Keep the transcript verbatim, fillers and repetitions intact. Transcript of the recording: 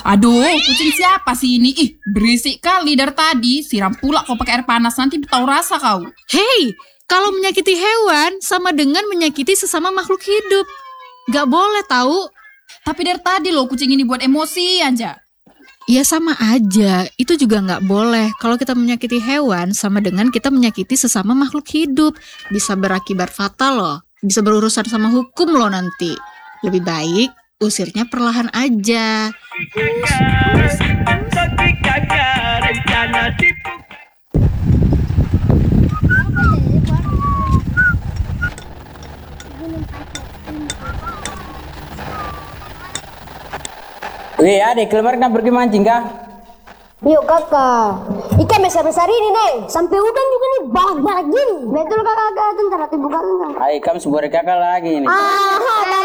Aduh, kucing siapa sih ini? Ih, berisik kali dari tadi. Siram pula kau pakai air panas, nanti tahu rasa kau. Hei, kalau menyakiti hewan sama dengan menyakiti sesama makhluk hidup. Gak boleh tahu. Tapi dari tadi loh kucing ini buat emosi aja. Ya sama aja, itu juga gak boleh. Kalau kita menyakiti hewan sama dengan kita menyakiti sesama makhluk hidup. Bisa berakibat fatal loh. Bisa berurusan sama hukum loh nanti. Lebih baik usirnya perlahan aja. Tapi kakak rencana tipu. Weh adik, keluar kan pergi mancing kah? Yuk kakak, ikan besar-besar ini nih, sampai udang juga nih banyak-banyak gini. Betul kakak, kakak, ntar nanti buka ntar. Hai, kamu sebuah kakak lagi nih. Ah,